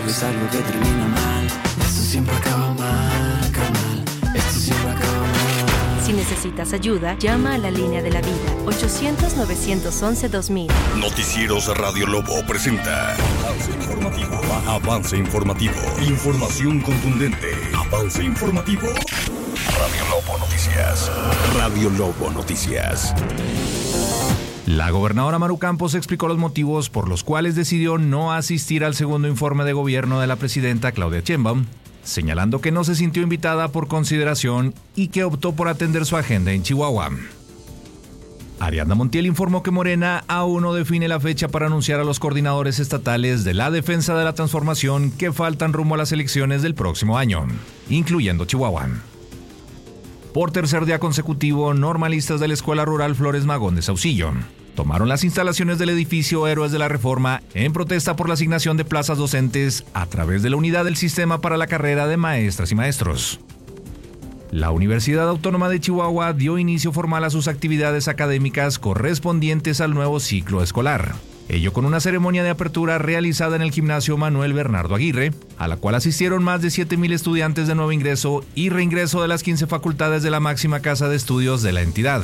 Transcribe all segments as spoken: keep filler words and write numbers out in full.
Es algo que termina mal, esto siempre acaba mal, carnal, esto siempre acaba mal. Si necesitas ayuda, llama a la línea de la vida, ochocientos, novecientos once, dos mil. Noticieros Radio Lobo presenta Avance Informativo. Avance Informativo. Información contundente. Avance Informativo. Radio Lobo Noticias. Radio Lobo Noticias. La gobernadora Maru Campos explicó los motivos por los cuales decidió no asistir al segundo informe de gobierno de la presidenta Claudia Sheinbaum, señalando que no se sintió invitada por consideración y que optó por atender su agenda en Chihuahua. Ariadna Montiel informó que Morena aún no define la fecha para anunciar a los coordinadores estatales de la defensa de la transformación que faltan rumbo a las elecciones del próximo año, incluyendo Chihuahua. Por tercer día consecutivo, normalistas de la Escuela Rural Flores Magón de Saucillo tomaron las instalaciones del edificio Héroes de la Reforma en protesta por la asignación de plazas docentes a través de la unidad del sistema para la carrera de maestras y maestros. La Universidad Autónoma de Chihuahua dio inicio formal a sus actividades académicas correspondientes al nuevo ciclo escolar. Ello con una ceremonia de apertura realizada en el gimnasio Manuel Bernardo Aguirre, a la cual asistieron más de siete mil estudiantes de nuevo ingreso y reingreso de las quince facultades de la máxima casa de estudios de la entidad.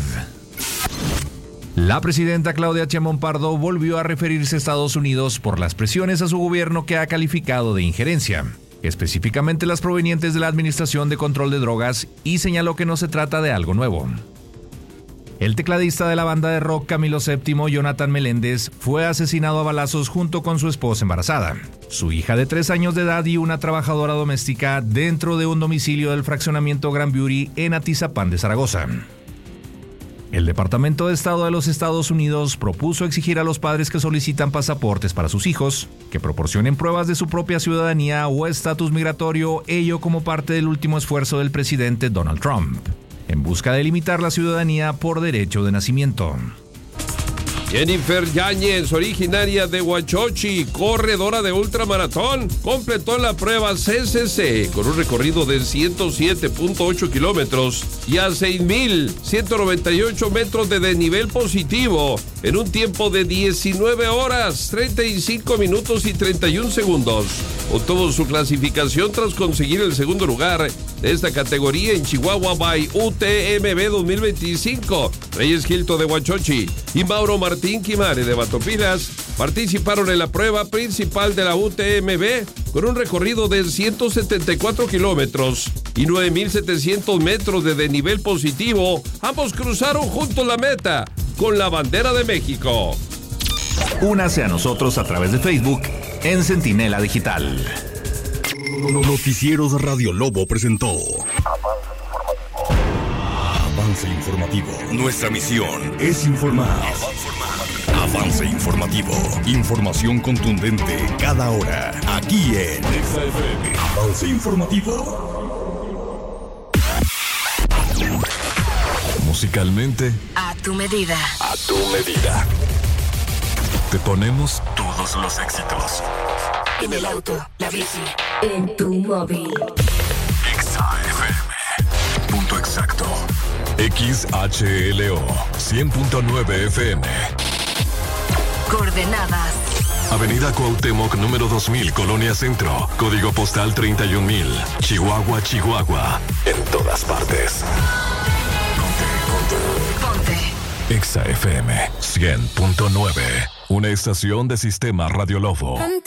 La presidenta Claudia Sheinbaum Pardo volvió a referirse a Estados Unidos por las presiones a su gobierno que ha calificado de injerencia, específicamente las provenientes de la Administración de Control de Drogas, y señaló que no se trata de algo nuevo. El tecladista de la banda de rock Camilo séptimo, Jonathan Meléndez, fue asesinado a balazos junto con su esposa embarazada, su hija de tres años de edad y una trabajadora doméstica dentro de un domicilio del fraccionamiento Gran Beauty en Atizapán de Zaragoza. El Departamento de Estado de los Estados Unidos propuso exigir a los padres que solicitan pasaportes para sus hijos que proporcionen pruebas de su propia ciudadanía o estatus migratorio, ello como parte del último esfuerzo del presidente Donald Trump, en busca de limitar la ciudadanía por derecho de nacimiento. Jennifer Yáñez, originaria de Huachochi, corredora de ultramaratón, completó la prueba C C C con un recorrido de ciento siete punto ocho kilómetros y a seis mil ciento noventa y ocho metros de desnivel positivo en un tiempo de diecinueve horas, treinta y cinco minutos y treinta y un segundos. Obtuvo su clasificación tras conseguir el segundo lugar de esta categoría en Chihuahua by U T M B dos mil veinticinco. Reyes Gilto de Huachochi y Mauro Martín Quimare de Batopilas participaron en la prueba principal de la U T M B con un recorrido de ciento setenta y cuatro kilómetros y nueve mil setecientos metros de desnivel positivo. Ambos cruzaron junto a la meta con la bandera de México. Únase a nosotros a través de Facebook en Centinela Digital. Noticieros Radio Lobo presentó Avance Informativo. Nuestra misión es informar. Avance Informativo. Información contundente cada hora. Aquí en Exa F M. Avance Informativo. Musicalmente, A tu medida. a tu medida. Te ponemos todos los éxitos. En el auto, la bici, en tu móvil. Exa F M. Punto exacto. X H L O cien punto nueve F M. Coordenadas. Avenida Cuauhtémoc número dos mil, Colonia Centro. Código postal treinta y un mil. Chihuahua, Chihuahua. En todas partes. Ponte, ponte. Ponte. Exa F M cien punto nueve. Una estación de Sistema Radio Lobo.